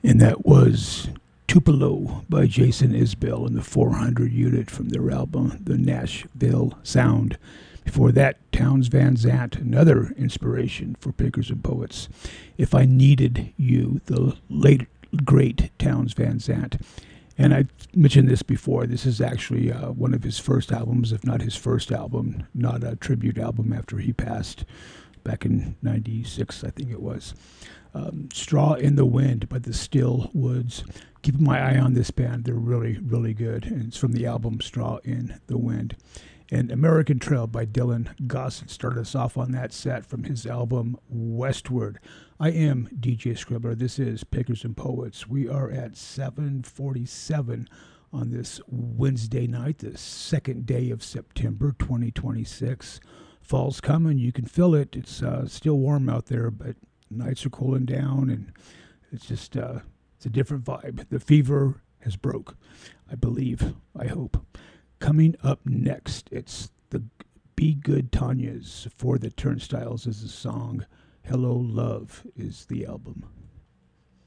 And that was Tupelo by Jason Isbell and the 400 unit from their album, The Nashville Sound. Before that, Townes Van Zandt, another inspiration for pickers and poets. If I Needed You, the late, great Townes Van Zandt. And I mentioned this before. This is actually one of his first albums, if not his first album, not a tribute album after he passed back in 96, I think it was. Straw in the Wind by the Still Woods. Keeping my eye on this band. They're really, really good. And it's from the album Straw in the Wind. And American Trail by Dylan Gossett started us off on that set from his album Westward. I am DJ Scribbler. This is Pickers and Poets. We are at 7:47 on this Wednesday night, the second day of September 2026. Fall's coming. You can feel it. It's still warm out there, but nights are cooling down, and it's just it's a different vibe. The fever has broke, I believe. I hope. Coming up next, it's the Be Good Tanyas. For the Turnstiles is the song. Hello Love is the album.